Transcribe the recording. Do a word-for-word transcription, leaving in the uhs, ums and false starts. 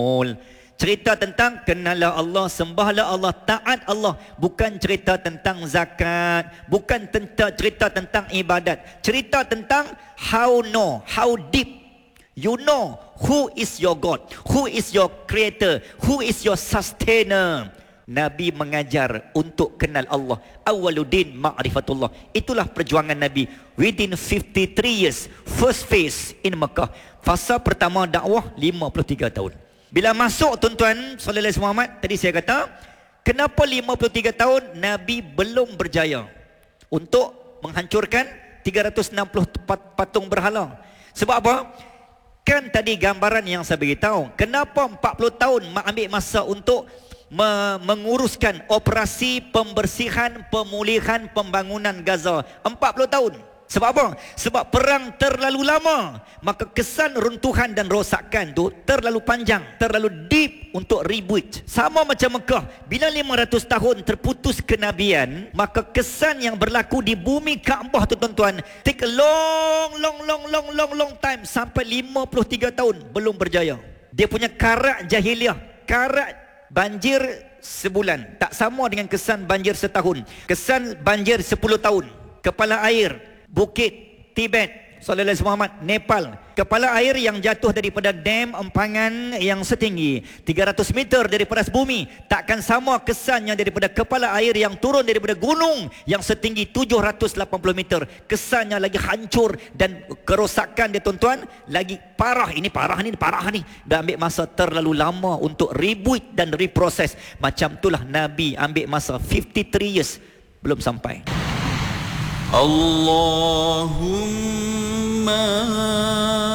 Cerita tentang kenallah Allah, sembahlah Allah, taat Allah. Bukan cerita tentang zakat, bukan tentang cerita tentang ibadat. Cerita tentang how know, how deep you know who is your God, who is your creator, who is your sustainer. Nabi mengajar untuk kenal Allah. Awaluddin ma'rifatullah. Itulah perjuangan Nabi within fifty-three years. First phase in Mekah. Fasa pertama dakwah lima puluh tiga tahun. Bila masuk tuan-tuan sallallahu alaihi Muhammad, tadi saya kata, kenapa lima puluh tiga tahun Nabi belum berjaya untuk menghancurkan tiga ratus enam puluh patung berhala? Sebab apa? Kan tadi gambaran yang saya beritahu. Kenapa empat puluh tahun ambil masa untuk me menguruskan operasi pembersihan, pemulihan, pembangunan Gaza? empat puluh tahun. Sebab apa? Sebab perang terlalu lama. Maka kesan runtuhan dan rosakan tu terlalu panjang, terlalu deep untuk rebuild. Sama macam Mekah. Bila lima ratus tahun terputus kenabian, maka kesan yang berlaku di bumi Kaabah tu tuan-tuan, take a long, long, long, long, long, long time. Sampai lima puluh tiga tahun belum berjaya. Dia punya karat jahiliah, karat banjir sebulan tak sama dengan kesan banjir setahun. Kesan banjir sepuluh tahun. Kepala air Bukit Tibet, sallallahu alaihi Muhammad, Nepal, kepala air yang jatuh daripada dam empangan yang setinggi tiga ratus meter daripada bumi, takkan sama kesannya daripada kepala air yang turun daripada gunung yang setinggi tujuh ratus lapan puluh meter. Kesannya lagi hancur dan kerosakan dia tuan-tuan lagi parah. Ini parah ni, parah ni. Dan ambil masa terlalu lama untuk rebuild dan reproses. Macam itulah Nabi ambil masa fifty-three years belum sampai. Allahumma